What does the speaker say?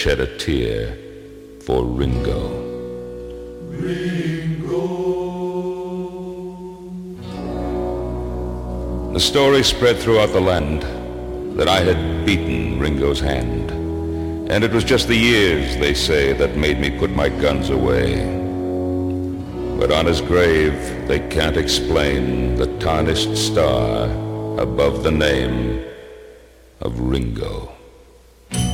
shed a tear for Ringo. Ringo. The story spread throughout the land that I had beaten Ringo's hand, and it was just the years, they say, that made me put my guns away. But on his grave they can't explain the tarnished star above the name of Ringo.